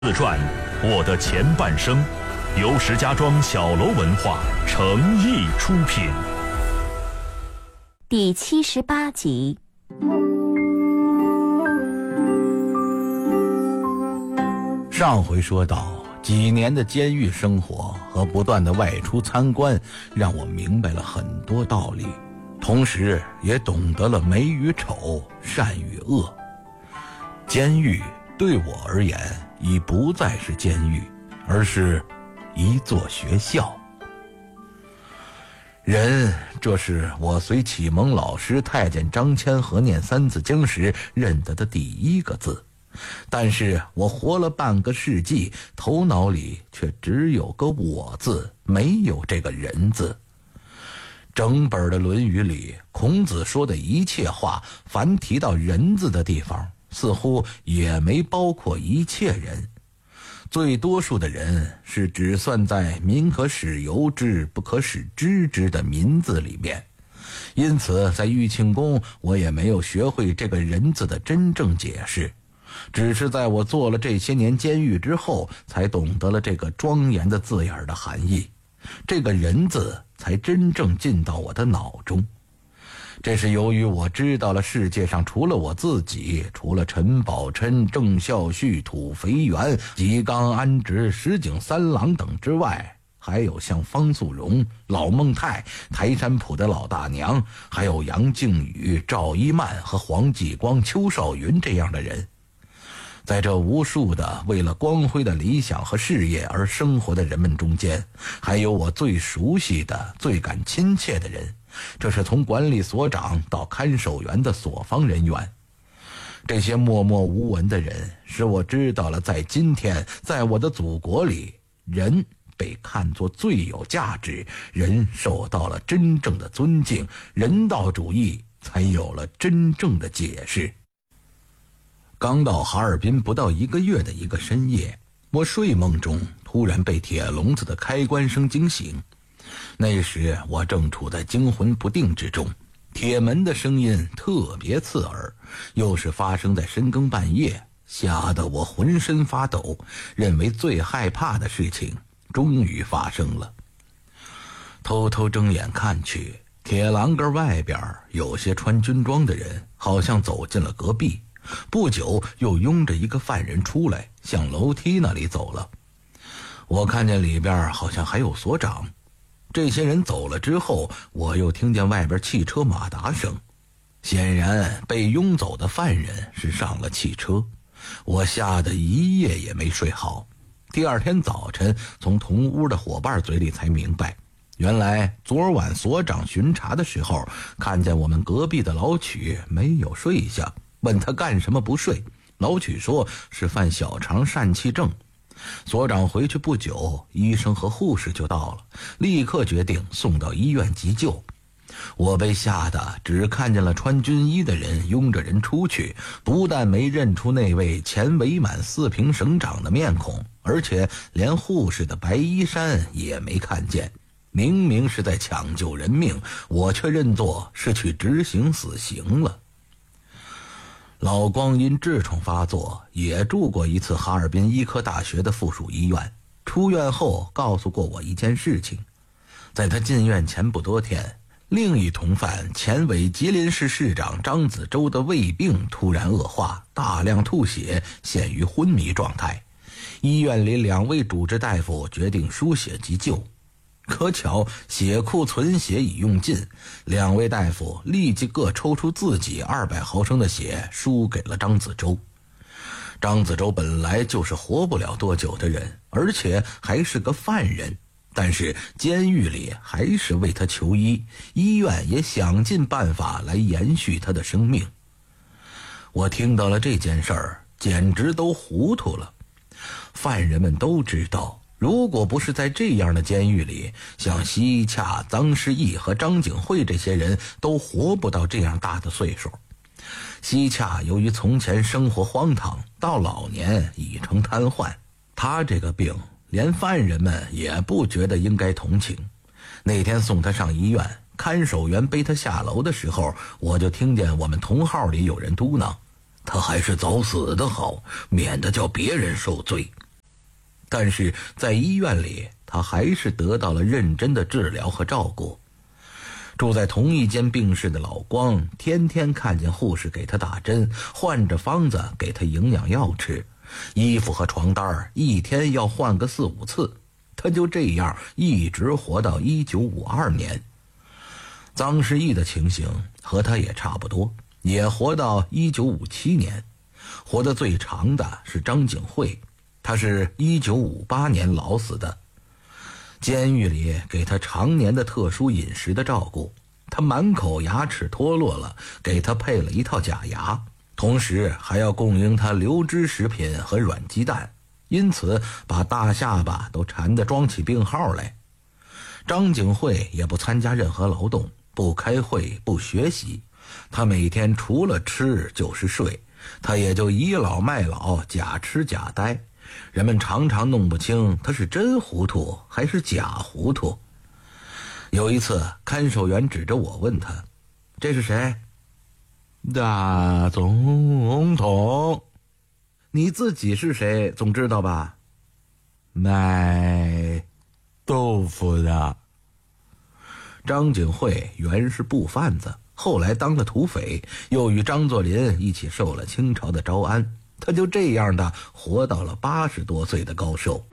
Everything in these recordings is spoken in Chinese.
自传《我的前半生》，由石家庄小楼文化诚意出品。 第78集。 上回说到，几年的监狱生活和不断的外出参观，让我明白了很多道理，同时也懂得了美与丑、善与恶。监狱对我而言已不再是监狱，而是一座学校。人，这是我随启蒙老师太监张千和念三字经时认得的第一个字，但是我活了半个世纪，头脑里却只有个我字，没有这个人字。整本的《论语》里，孔子说的一切话，凡提到人字的地方，似乎也没包括一切人。最多数的人是只算在民可使由之，不可使知之的民字里面。因此在玉庆宫，我也没有学会这个人字的真正解释，只是在我做了这些年监狱之后，才懂得了这个庄严的字眼的含义，这个人字才真正进到我的脑中。这是由于我知道了世界上除了我自己，除了陈宝琛、郑孝胥、土肥原、吉冈安直、石井三郎等之外，还有像方素荣、老孟泰、台山浦的老大娘，还有杨靖宇、赵一曼和黄继光、邱少云这样的人。在这无数的为了光辉的理想和事业而生活的人们中间，还有我最熟悉的、最感亲切的人，这是从管理所长到看守员的所方人员。这些默默无闻的人，使我知道了在今天，在我的祖国里，人被看作最有价值，人受到了真正的尊敬，人道主义才有了真正的解释。刚到哈尔滨不到1个月的一个深夜，我睡梦中突然被铁笼子的开关声惊醒。那时我正处在惊魂不定之中，铁门的声音特别刺耳，又是发生在深更半夜，吓得我浑身发抖，认为最害怕的事情终于发生了。偷偷睁眼看去，铁栏杆外边有些穿军装的人好像走进了隔壁，不久又拥着一个犯人出来，向楼梯那里走了。我看见里边好像还有所长。这些人走了之后，我又听见外边汽车马达声，显然被拥走的犯人是上了汽车。我吓得一夜也没睡好。第二天早晨，从同屋的伙伴嘴里才明白，原来昨晚所长巡查的时候，看见我们隔壁的老曲没有睡下，问他干什么不睡。老曲说是犯小肠疝气症。所长回去不久，医生和护士就到了，立刻决定送到医院急救。我被吓得只看见了穿军衣的人拥着人出去，不但没认出那位前伪满四平省长的面孔，而且连护士的白衣衫也没看见。明明是在抢救人命，我却认作是去执行死刑了。老光因痔疮发作，也住过一次哈尔滨医科大学的附属医院。出院后告诉过我一件事情，在他进院前不多天，另一同犯前伪吉林市市长张子洲的胃病突然恶化，大量吐血，陷于昏迷状态。医院里2位主治大夫决定输血急救。可巧血库存血已用尽，2位大夫立即各抽出自己200毫升的血输给了张子洲。张子洲本来就是活不了多久的人，而且还是个犯人，但是监狱里还是为他求医，医院也想尽办法来延续他的生命。我听到了这件事儿，简直都糊涂了。犯人们都知道，如果不是在这样的监狱里，像西洽、臧世义和张景惠这些人都活不到这样大的岁数。西洽由于从前生活荒唐，到老年已成瘫痪，他这个病连犯人们也不觉得应该同情。那天送他上医院，看守员背他下楼的时候，我就听见我们同号里有人嘟囔，他还是早死的好，免得叫别人受罪。 但是在医院里，他还是得到了认真的治疗和照顾。住在同一间病室的老光，天天看见护士给他打针，换着方子给他营养药吃，衣服和床单一天要换个4、5次。他就这样一直活到1952年。臧世义的情形和他也差不多，也活到1957年。活得最长的是张景惠，他是1958年老死的。监狱里给他常年的特殊饮食的照顾，他满口牙齿脱落了，给他配了一套假牙，同时还要供应他流质食品和软鸡蛋，因此把大下巴都缠得装起病号来。张景惠也不参加任何劳动，不开会，不学习，他每天除了吃就是睡，他也就倚老卖老，假吃假呆。人们常常弄不清他是真糊涂还是假糊涂。有一次，看守员指着我问他：“这是谁？”“大总统。”“你自己是谁？总知道吧？”“卖豆腐的。”张景惠原是布贩子，后来当了土匪，又与张作霖一起受了清朝的招安。他就这样的活到了80多岁的高寿。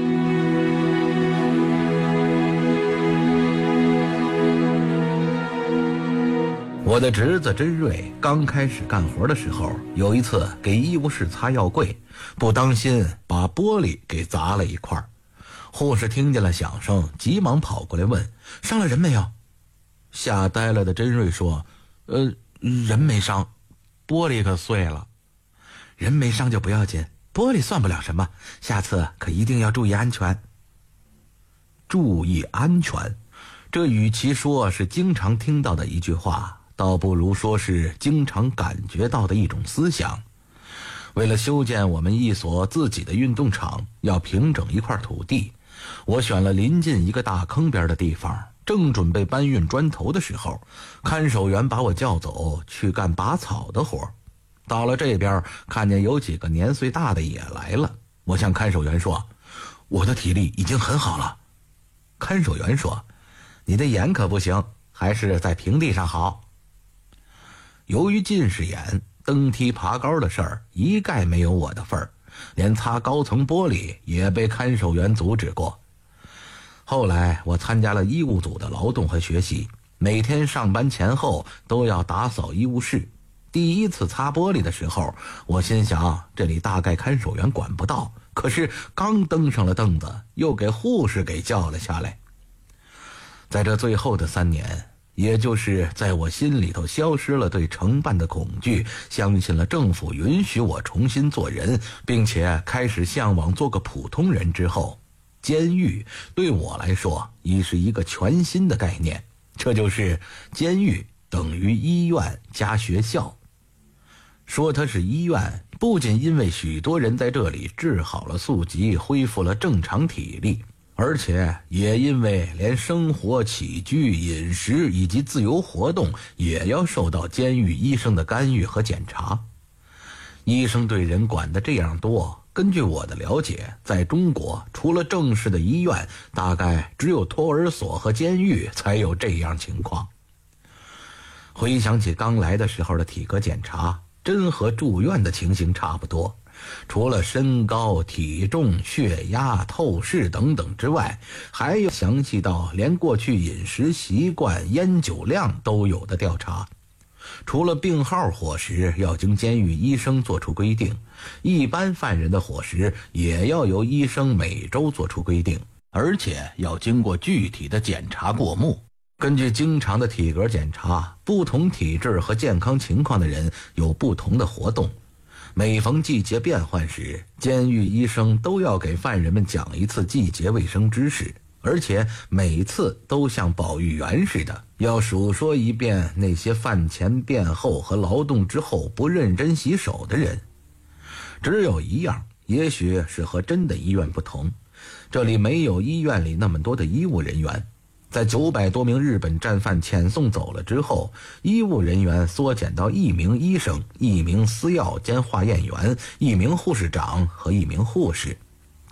我的侄子甄瑞刚开始干活的时候，有一次给医务室擦药柜，不当心把玻璃给砸了一块。护士听见了响声，急忙跑过来问：“伤了人没有？”吓呆了的甄瑞说：“人没伤，玻璃可碎了。”“人没伤就不要紧，玻璃算不了什么，下次可一定要注意安全。”注意安全，这与其说是经常听到的一句话，倒不如说是经常感觉到的一种思想。为了修建我们一所自己的运动场，要平整一块土地，我选了临近一个大坑边的地方，正准备搬运砖头的时候，看守员把我叫走去干拔草的活。到了这边，看见有几个年岁大的也来了，我向看守员说：“我的体力已经很好了。”看守员说：“你的眼可不行，还是在平地上好。”由于近视眼，登梯爬高的事儿一概没有我的份儿，连擦高层玻璃也被看守员阻止过。后来我参加了医务组的劳动和学习，每天上班前后都要打扫医务室。第一次擦玻璃的时候，我心想这里大概看守员管不到，可是刚登上了凳子，又给护士给叫了下来。在这最后的3年，也就是在我心里头消失了对承办的恐惧，相信了政府允许我重新做人，并且开始向往做个普通人之后，监狱对我来说已是一个全新的概念，这就是监狱等于医院加学校。说它是医院，不仅因为许多人在这里治好了宿疾，恢复了正常体力，而且也因为连生活起居、饮食以及自由活动也要受到监狱医生的干预和检查。医生对人管得这样多，根据我的了解，在中国除了正式的医院，大概只有托儿所和监狱才有这样情况。回想起刚来的时候的体格检查，真和住院的情形差不多，除了身高、体重、血压、透视等等之外，还有详细到连过去饮食习惯、烟酒量都有的调查。除了病号伙食要经监狱医生做出规定，一般犯人的伙食也要由医生每周做出规定，而且要经过具体的检查过目。根据经常的体格检查，不同体质和健康情况的人有不同的活动。每逢季节变换时，监狱医生都要给犯人们讲一次季节卫生知识，而且每次都像保育员似的，要数说一遍那些饭前便后和劳动之后不认真洗手的人。只有一样，也许是和真的医院不同，这里没有医院里那么多的医务人员。在900多名日本战犯遣送走了之后，医务人员缩减到1名医生、1名司药兼化验员、1名护士长和1名护士。